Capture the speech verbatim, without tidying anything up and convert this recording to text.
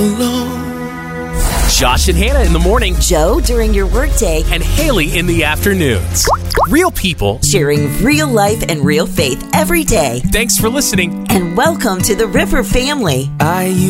alone. Josh and Hannah in the morning, Joe during your workday, and Haley in the afternoons. Real people sharing real life and real faith every day. Thanks for listening. And welcome to the River family. I